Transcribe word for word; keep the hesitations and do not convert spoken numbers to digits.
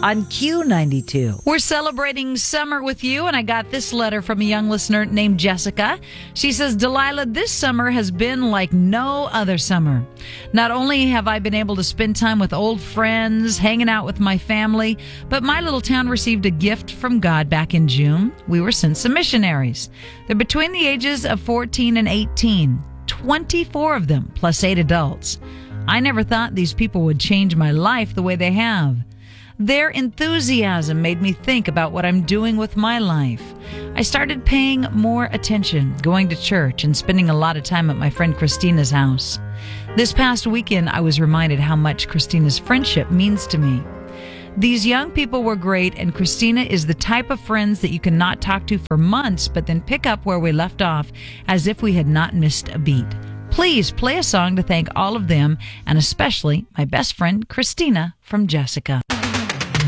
on Q ninety-two. We're celebrating summer with you, and I got this letter from a young listener named Jessica. She says, Delilah, this summer has been like no other summer. Not only have I been able to spend time with old friends, hanging out with my family, but my little town received a gift from God back in June. We were sent some missionaries. They're between the ages of fourteen and eighteen, twenty-four of them, plus eight adults. I never thought these people would change my life the way they have. Their enthusiasm made me think about what I'm doing with my life. I started paying more attention, going to church, and spending a lot of time at my friend Christina's house. This past weekend, I was reminded how much Christina's friendship means to me. These young people were great, and Christina is the type of friends that you can not talk to for months, but then pick up where we left off as if we had not missed a beat. Please play a song to thank all of them, and especially my best friend, Christina, from Jessica.